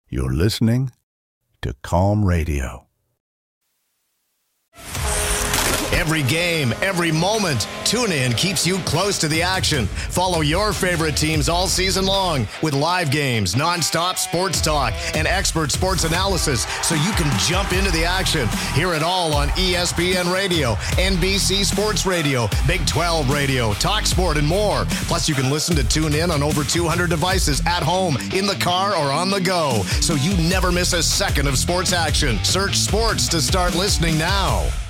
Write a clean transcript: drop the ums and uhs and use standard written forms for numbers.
You're listening to Calm Radio. Every game, every moment, TuneIn keeps you close to the action. Follow your favorite teams all season long with live games, nonstop sports talk, and expert sports analysis so you can jump into the action. Hear it all on ESPN Radio, NBC Sports Radio, Big 12 Radio, TalkSport, and more. Plus, you can listen to TuneIn on over 200 devices at home, in the car, or on the go, so you never miss a second of sports action. Search sports to start listening now.